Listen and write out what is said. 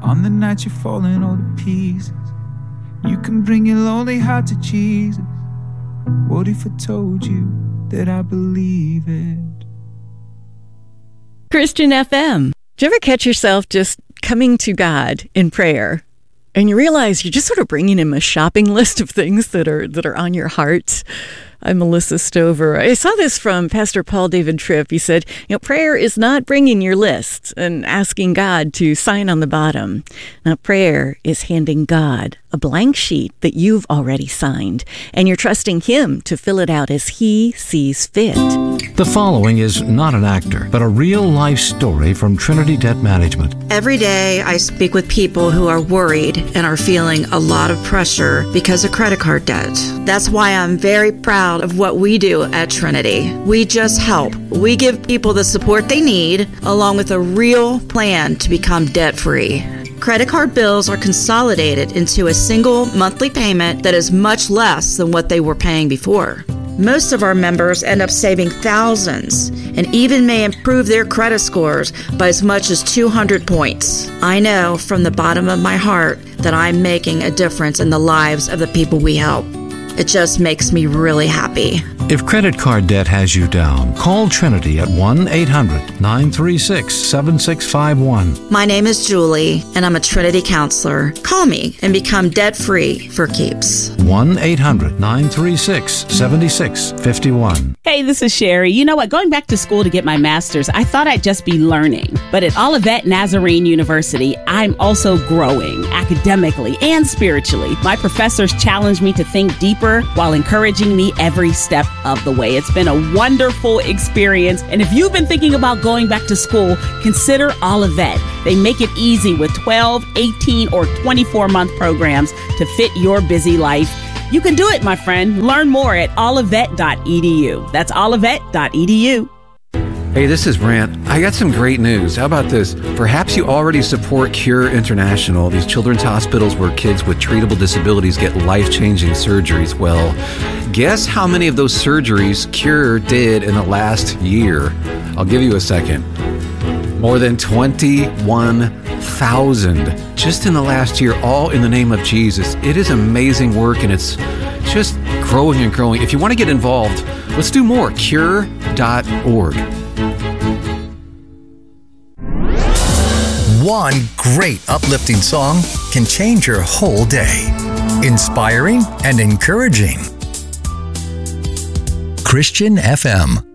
On the night you're falling all to pieces, you can bring your lonely heart to Jesus. What if I told you that I believe it? Christian FM. Do you ever catch yourself just coming to God in prayer and you realize you're just sort of bringing him a shopping list of things that are on your heart? I'm Melissa Stover. I saw this from Pastor Paul David Tripp. He said, prayer is not bringing your list and asking God to sign on the bottom. Now, prayer is handing God a blank sheet that you've already signed, and you're trusting him to fill it out as he sees fit. The following is not an actor, but a real-life story from Trinity Debt Management. Every day, I speak with people who are worried and are feeling a lot of pressure because of credit card debt. That's why I'm very proud of what we do at Trinity. We just help. We give people the support they need, along with a real plan to become debt-free. Credit card bills are consolidated into a single monthly payment that is much less than what they were paying before. Most of our members end up saving thousands and even may improve their credit scores by as much as 200 points. I know from the bottom of my heart that I'm making a difference in the lives of the people we help. It just makes me really happy. If credit card debt has you down, call Trinity at 1-800-936-7651. My name is Julie, and I'm a Trinity counselor. Call me and become debt-free for keeps. 1-800-936-7651. Hey, this is Sherry. You know what? Going back to school to get my master's, I thought I'd just be learning. But at Olivet Nazarene University, I'm also growing academically and spiritually. My professors challenge me to think deeper while encouraging me every step of the way. It's been a wonderful experience. And if you've been thinking about going back to school, consider Olivet. They make it easy with 12, 18, or 24-month programs to fit your busy life. You can do it, my friend. Learn more at olivet.edu. That's olivet.edu. Hey, this is Brant. I got some great news. How about this? Perhaps you already support Cure International, these children's hospitals where kids with treatable disabilities get life-changing surgeries. Well, guess how many of those surgeries Cure did in the last year? I'll give you a second. More than 21,000 just in the last year, all in the name of Jesus. It is amazing work, and it's just growing and growing. If you want to get involved, let's do more. Cure.org. One great uplifting song can change your whole day. Inspiring and encouraging. Christian FM.